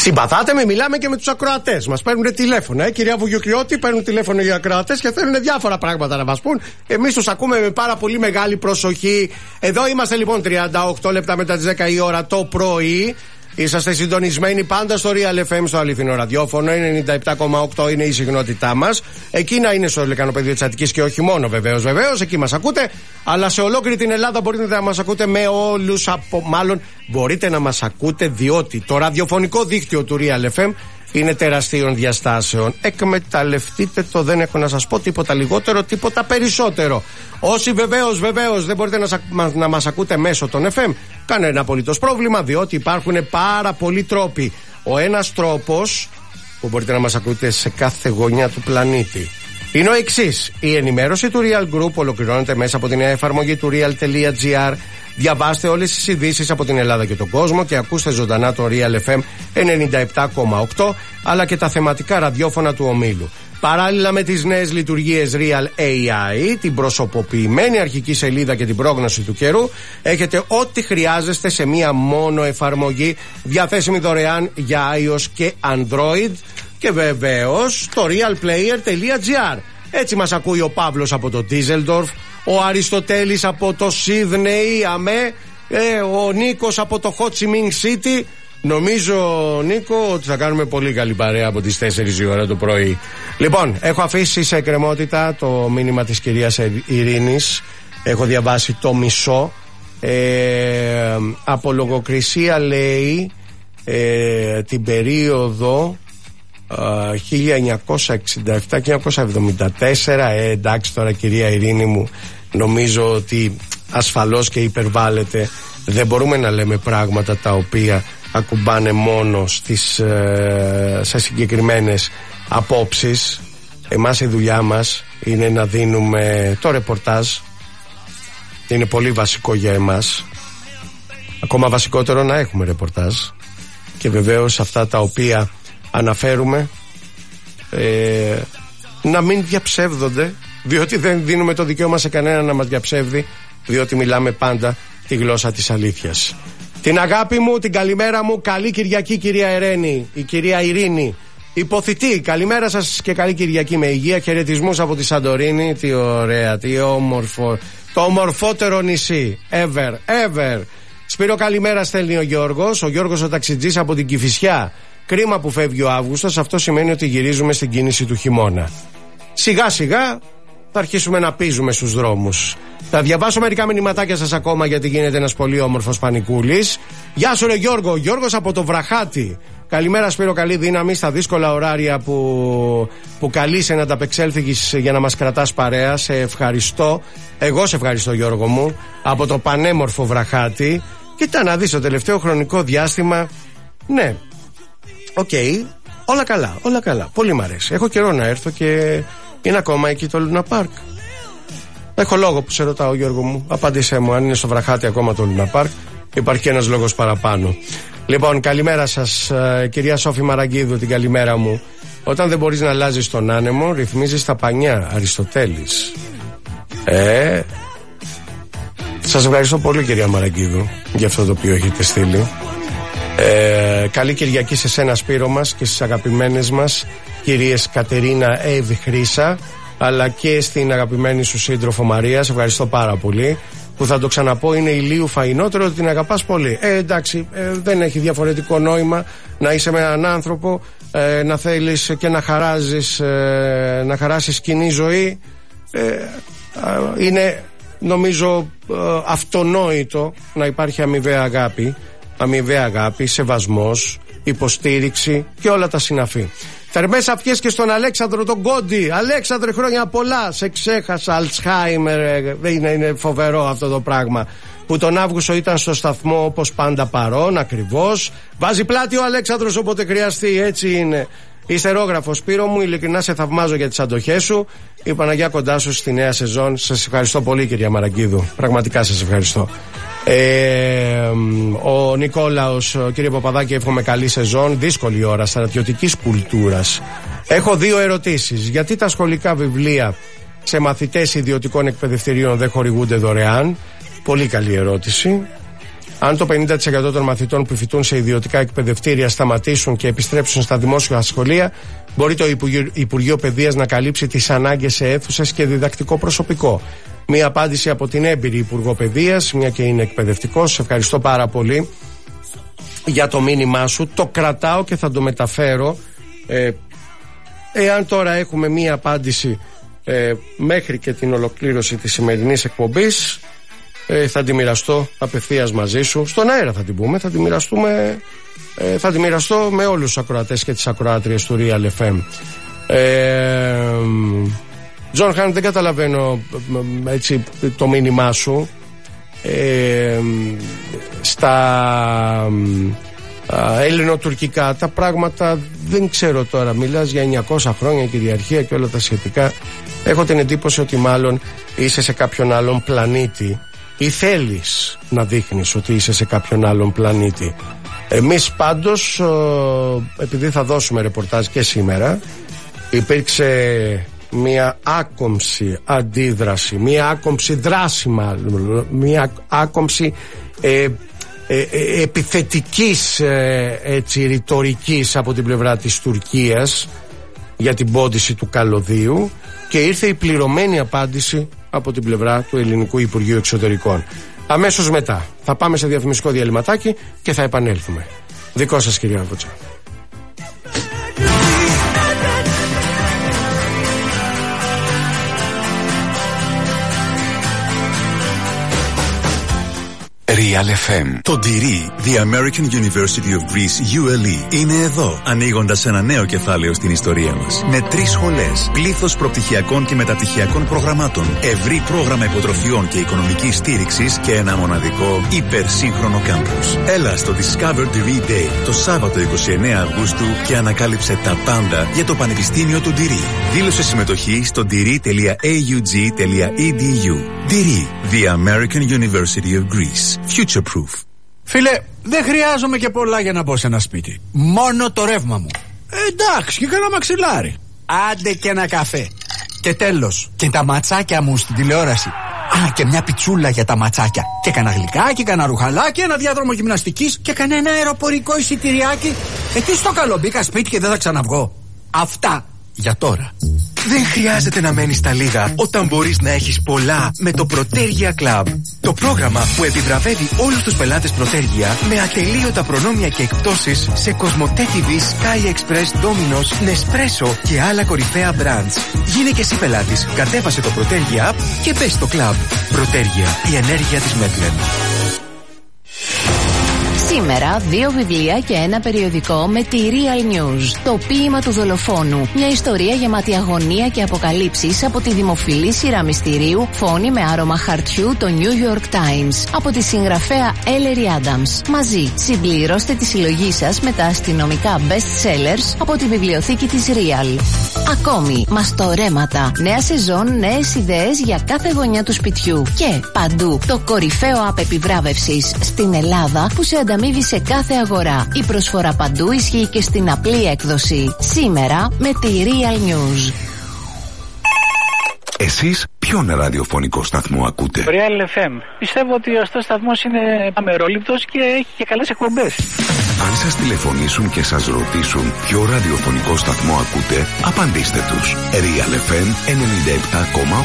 Συμπαθάτε με, μιλάμε και με τους ακροατές. Μας παίρνουν τηλέφωνα, κυρία Βουγιουκλιώτη, παίρνουν τηλέφωνο οι ακροατές και θέλουν διάφορα πράγματα να μας πούν. Εμείς τους ακούμε με πάρα πολύ μεγάλη προσοχή. Εδώ είμαστε λοιπόν 38 λεπτά μετά τις 10 η ώρα το πρωί. Είσαστε συντονισμένοι πάντα στο Real FM, στο αληθινό ραδιόφωνο. 97,8 είναι η συχνότητά μας. Εκεί να είναι στο λεκανοπεδίο της Αττικής και όχι μόνο, βεβαίως. Εκεί μας ακούτε. Αλλά σε ολόκληρη την Ελλάδα μπορείτε να μας ακούτε με όλους. Μάλλον μπορείτε να μας ακούτε διότι το ραδιοφωνικό δίκτυο του Real FM είναι τεραστίων διαστάσεων. Εκμεταλλευτείτε το, δεν έχω να σας πω τίποτα λιγότερο, τίποτα περισσότερο. Όσοι βεβαίως δεν μπορείτε να μας ακούτε μέσω των FM, κανένα απολύτως πρόβλημα, διότι υπάρχουν πάρα πολλοί τρόποι. Ο ένας τρόπος που μπορείτε να μας ακούτε σε κάθε γωνιά του πλανήτη είναι ο εξής. Η ενημέρωση του Real Group ολοκληρώνεται μέσα από τη νέα εφαρμογή του real.gr. Διαβάστε όλες τις ειδήσεις από την Ελλάδα και τον κόσμο και ακούστε ζωντανά το Real FM 97,8 αλλά και τα θεματικά ραδιόφωνα του ομίλου. Παράλληλα με τις νέες λειτουργίες Real AI, την προσωποποιημένη αρχική σελίδα και την πρόγνωση του καιρού, έχετε ό,τι χρειάζεστε σε μία μόνο εφαρμογή, διαθέσιμη δωρεάν για iOS και Android και βεβαίως το realplayer.gr. Έτσι μας ακούει ο Παύλος από το Düsseldorf, ο Αριστοτέλης από το Σίδνεϊ, ο Νίκος από το Ho Chi Minh City. Νομίζω, Νίκο, ότι θα κάνουμε πολύ καλή παρέα από τις 4 η ώρα το πρωί. Λοιπόν, έχω αφήσει σε εκκρεμότητα το μήνυμα της κυρίας Ειρήνης. Έχω διαβάσει το μισό. Από λογοκρισία λέει την περίοδο 1967 και 1974. Εντάξει τώρα, κυρία Ειρήνη μου, νομίζω ότι ασφαλώς και υπερβάλλεται. Δεν μπορούμε να λέμε πράγματα τα οποία ακουμπάνε μόνο σε συγκεκριμένες απόψεις. Εμάς η δουλειά μας είναι να δίνουμε το ρεπορτάζ. Είναι πολύ βασικό για εμάς. Ακόμα βασικότερο να έχουμε ρεπορτάζ. Και βεβαίως αυτά τα οποία αναφέρουμε να μην διαψεύδονται, διότι δεν δίνουμε το δικαίωμα σε κανένα να μας διαψεύδει, διότι μιλάμε πάντα τη γλώσσα της αλήθειας. Την αγάπη μου, την καλημέρα μου, καλή Κυριακή κυρία Ερένη, η κυρία Ειρήνη υποθητή, καλημέρα σας και καλή Κυριακή με υγεία, χαιρετισμούς από τη Σαντορίνη. Τι ωραία, τι όμορφο, το ομορφότερο νησί ever. Σπύρο, καλημέρα στέλνει ο Γιώργος ο ταξιτζής από την Κηφισιά. Κρίμα που φεύγει ο Αύγουστος, αυτό σημαίνει ότι γυρίζουμε στην κίνηση του χειμώνα. Σιγά σιγά θα αρχίσουμε να πίζουμε στους δρόμους. Θα διαβάσω μερικά μηνυματάκια σας ακόμα, γιατί γίνεται ένας πολύ όμορφος πανικούλης. Γεια σου ρε Γιώργο, Γιώργος από το Βραχάτι. Καλημέρα Σπύρο, καλή δύναμη στα δύσκολα ωράρια που καλείσαι να τα απεξέλθεις για να μας κρατάς παρέα. Σε ευχαριστώ. Εγώ σε ευχαριστώ Γιώργο μου, από το πανέμορφο Βραχάτι. Κοίτα να δεις το τελευταίο χρονικό διάστημα. Ναι, οκ, όλα καλά, πολύ μ' αρέσει. Έχω καιρό να έρθω και είναι ακόμα εκεί το Λούνα Πάρκ. Έχω λόγο που σε ρωτάω Γιώργο μου, απάντησέ μου αν είναι στο Βραχάτι ακόμα το Λούνα Πάρκ. Υπάρχει ένας λόγος παραπάνω. Λοιπόν, καλημέρα σας κυρία Σόφη Μαραγκίδου, την καλημέρα μου. Όταν δεν μπορείς να αλλάζεις τον άνεμο, ρυθμίζεις τα πανιά. Αριστοτέλης. Σας ευχαριστώ πολύ κυρία Μαραγκίδου για αυτό το οποίο έχετε στείλει. Καλή Κυριακή σε σένα Σπύρο μας και στις αγαπημένες μας κυρίες Κατερίνα, Εύη, Χρύσα, αλλά και στην αγαπημένη σου σύντροφο Μαρία. Σε ευχαριστώ πάρα πολύ, που θα το ξαναπώ, είναι ηλίου φαϊνότερο ότι την αγαπάς πολύ. Εντάξει, δεν έχει διαφορετικό νόημα να είσαι με έναν άνθρωπο, να θέλεις και να χαράζεις, να χαράσεις κοινή ζωή. Είναι νομίζω αυτονόητο να υπάρχει αμοιβαία αγάπη, σεβασμός, υποστήριξη και όλα τα συναφή. Θερμές ευχές και στον Αλέξανδρο τον Κόντι. Αλέξανδρε, χρόνια πολλά. Σε ξέχασα, Αλτσχάιμερ. Είναι φοβερό αυτό το πράγμα. Που τον Αύγουστο ήταν στο σταθμό όπως πάντα παρόν, ακριβώς. Βάζει πλάτη ο Αλέξανδρος όποτε χρειαστεί, έτσι είναι. Ιστερόγραφο Σπύρο μου, ειλικρινά σε θαυμάζω για τις αντοχές σου. Η Παναγιά κοντά σου στη νέα σεζόν. Σας ευχαριστώ πολύ κυρία Μαραγκίδου. Πραγματικά σας ευχαριστώ. Ο Νικόλαος, κύριε Παπαδάκη, εύχομαι καλή σεζόν. Δύσκολη ώρα στρατιωτικής κουλτούρας. Έχω 2 ερωτήσεις. Γιατί τα σχολικά βιβλία σε μαθητές ιδιωτικών εκπαιδευτηρίων δεν χορηγούνται δωρεάν? Πολύ καλή ερώτηση. Αν το 50% των μαθητών που φοιτούν σε ιδιωτικά εκπαιδευτήρια σταματήσουν και επιστρέψουν στα δημόσια σχολεία, μπορεί το Υπουργείο Παιδείας να καλύψει τις ανάγκες σε αίθουσες και διδακτικό προσωπικό. Μία απάντηση από την έμπειρη Υπουργό Παιδείας, μια και είναι εκπαιδευτικός. Σε ευχαριστώ πάρα πολύ για το μήνυμά σου. Το κρατάω και θα το μεταφέρω. Εάν τώρα έχουμε μία απάντηση μέχρι και την ολοκλήρωση της σημερινής εκπομπής, θα τη μοιραστώ απευθείας μαζί σου. Στον αέρα θα την πούμε, θα τη μοιραστώ με όλους τους ακροατές και τις ακροάτριες του Real FM. Τζον Χάν, δεν καταλαβαίνω έτσι το μήνυμά σου. Στα ελληνοτουρκικά τα πράγματα δεν ξέρω τώρα. Μιλάς για 900 χρόνια κυριαρχία και όλα τα σχετικά. Έχω την εντύπωση ότι μάλλον είσαι σε κάποιον άλλον πλανήτη ή θέλεις να δείχνεις ότι είσαι σε κάποιον άλλον πλανήτη. Εμείς πάντως, επειδή θα δώσουμε ρεπορτάζ και σήμερα, υπήρξε μια άκομψη αντίδραση, μια άκομψη δράση μάλλον, μια άκομψη επιθετικής ρητορικής από την πλευρά της Τουρκίας για την πόντιση του καλωδίου, και ήρθε η πληρωμένη απάντηση από την πλευρά του Ελληνικού Υπουργείου Εξωτερικών. Αμέσως μετά θα πάμε σε διαφημιστικό διαλυματάκι και θα επανέλθουμε. Δικό σας, κυρία Βούτσα. Real FM. Το Ντυρί, The American University of Greece, ULE, είναι εδώ, ανοίγοντας ένα νέο κεφάλαιο στην ιστορία μας. Με 3 σχολές, πλήθος προπτυχιακών και μεταπτυχιακών προγραμμάτων, ευρύ πρόγραμμα υποτροφιών και οικονομικής στήριξης και ένα μοναδικό υπερσύγχρονο κάμπους. Έλα στο Discover Diri Day το Σάββατο 29 Αυγούστου και ανακάλυψε τα πάντα για το Πανεπιστήμιο του Ντυρί. Δήλωσε συμμετοχή στο diri.aug.edu. Ντυρί, The American University of Greece. Future proof. Φίλε, δεν χρειάζομαι και πολλά για να μπω σε ένα σπίτι. Μόνο το ρεύμα μου. Εντάξει, και κανένα μαξιλάρι. Άντε και ένα καφέ. Και τέλος, και τα ματσάκια μου στην τηλεόραση. Α, και μια πιτσούλα για τα ματσάκια. Και κανένα γλυκάκι, κανένα ρουχαλάκι, ένα διάδρομο γυμναστικής και κανένα αεροπορικό εισιτηριάκι. Τι στο καλό, μπήκα σπίτι και δεν θα ξαναβγώ. Αυτά για τώρα. Δεν χρειάζεται να μένεις στα λίγα όταν μπορείς να έχεις πολλά με το Protergia Club. Το πρόγραμμα που επιβραβεύει όλους τους πελάτες Protergia με ατελείωτα προνόμια και εκπτώσεις σε Cosmote TV, Sky Express, Domino's, Nespresso και άλλα κορυφαία brands. Γίνε και εσύ πελάτης, κατέβασε το Protergia App και μπες στο club. Protergia, η ενέργεια της Μέτλεν. Σήμερα 2 βιβλία και ένα περιοδικό με τη Real News. Το ποίημα του δολοφόνου. Μια ιστορία γεμάτη αγωνία και αποκαλύψεις από τη δημοφιλή σειρά μυστηρίου Φόνη με άρωμα χαρτιού, το New York Times. Από τη συγγραφέα Ellery Adams. Μαζί συμπληρώστε τη συλλογή σας με τα αστυνομικά best sellers από τη βιβλιοθήκη της Real. Ακόμη, μαστορέματα. Νέα σεζόν, νέες ιδέες για κάθε γωνιά του σπιτιού. Και παντού το κορυφαίο app επιβράβευσης στην Ελλάδα που σε ανταμείβει σε κάθε αγορά. Η προσφορά παντού ισχύει και στην απλή έκδοση. Σήμερα με τη Real News. Εσείς ποιον ραδιοφωνικό σταθμό ακούτε? Real FM. Πιστεύω ότι αυτός ο σταθμός είναι αμερόληπτος και έχει και καλές εκπομπές. Αν σας τηλεφωνήσουν και σας ρωτήσουν ποιο ραδιοφωνικό σταθμό ακούτε, απαντήστε τους. Real FM 97,8.